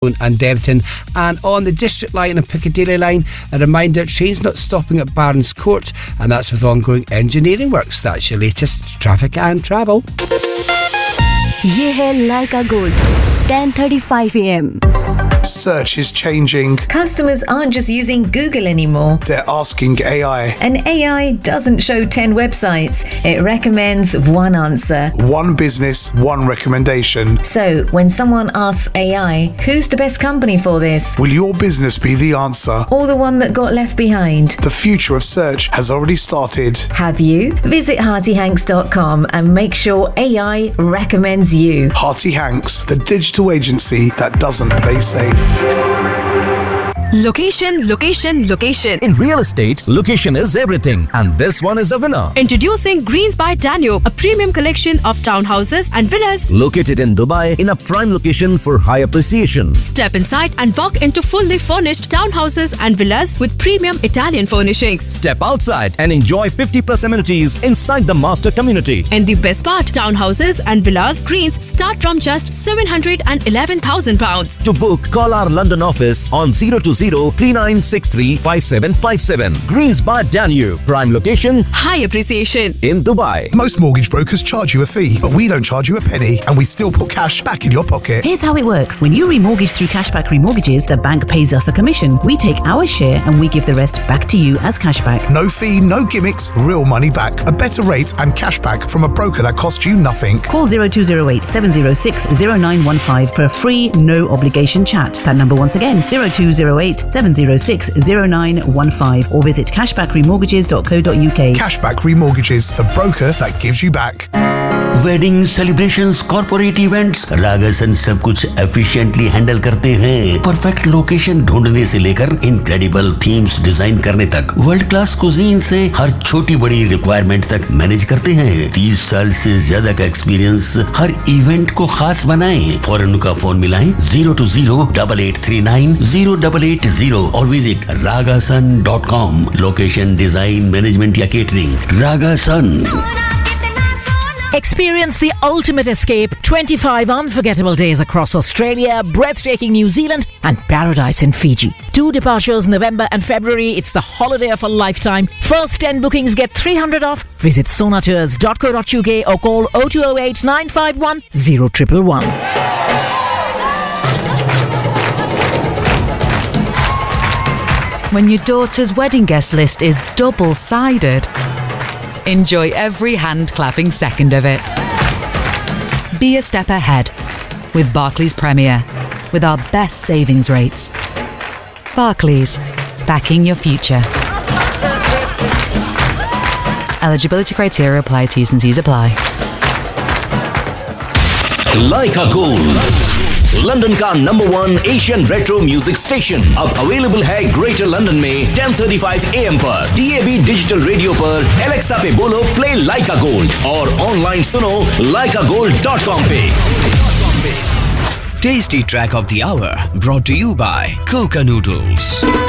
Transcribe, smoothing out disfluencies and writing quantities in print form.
and Debton, and on the District Line and Piccadilly Line, a reminder, trains not stopping at Barons Court, and that's with ongoing engineering works. That's your latest traffic and travel. ये है Leica Gold, 10:35 AM. Search is changing. Customers aren't just using Google anymore. They're asking AI. And AI doesn't show 10 websites. It recommends one answer. One business, one recommendation. So, when someone asks AI, who's the best company for this? Will your business be the answer? Or the one that got left behind? The future of search has already started. Have you? Visit HeartyHanks.com and make sure AI recommends you. Hearty Hanks, the digital agency that doesn't play safe. Location, location, location. In real estate, location is everything, and this one is a winner. Introducing Greens by Danube, a premium collection of townhouses and villas Located in Dubai in a prime location for high appreciation. Step inside and walk into fully furnished townhouses and villas with premium Italian furnishings. Step outside and enjoy 50+ amenities inside the master community. And the best part, townhouses and villas Greens start from just £711,000. To book, call our London office on 020-3963-5757. Greens by Danube, prime location, High appreciation. in Dubai. Most mortgage brokers charge you a fee, but we don't charge you a penny, and we still put cash back in your pocket. Here's how it works. When you remortgage through Cashback Remortgages, the bank pays us a commission. We take our share and we give the rest back to you as cashback. No fee, no gimmicks, real money back. A better rate and cashback from a broker that costs you nothing. Call 0208 706 0915 for a free, no obligation chat. That number once again, 0208 706 0915, or visit cashbackremortgages.co.uk. Cashback Remortgages, the broker that gives you back. Wedding celebrations, corporate events, रागासन सब कुछ efficiently handle करते हैं। Perfect location ढूंढने से लेकर incredible themes design करने तक, world class cuisine से हर छोटी बड़ी रिक्वायरमेंट तक मैनेज करते हैं। 30 साल से ज्यादा का एक्सपीरियंस हर इवेंट को खास बनाएं। फौरन उनका फोन मिलाएं 020-8839-0880 और visit ragasun.com। Location, design, management या catering, रागासन। Experience the ultimate escape. 25 unforgettable days across Australia, breathtaking New Zealand and paradise in Fiji. 2 departures November and February. It's the holiday of a lifetime. First 10 bookings get 300 off. Visit sonatours.co.uk or call 0208 951 0111. When your daughter's wedding guest list is double-sided, enjoy every hand-clapping second of it. Be a step ahead with Barclays Premier, with our best savings rates. Barclays, backing your future. Eligibility criteria apply. T's and C's apply. Leica Gold, London का number 1 Asian retro music station, अब available है greater London में 10:35 AM पर, DAB digital radio पर, Alexa पे बोलो play लाइका gold और online सुनो leicagold.com पे। Tasty track of the hour brought to you by Coca Noodles.